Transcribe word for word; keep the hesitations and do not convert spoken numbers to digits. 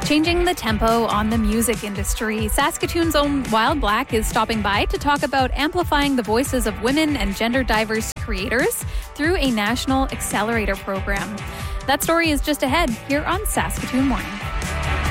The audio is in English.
Changing the tempo on the music industry, Saskatoon's own Wild Black is stopping by to talk about amplifying the voices of women and gender-diverse creators through a national accelerator program. That story is just ahead here on Saskatoon Morning.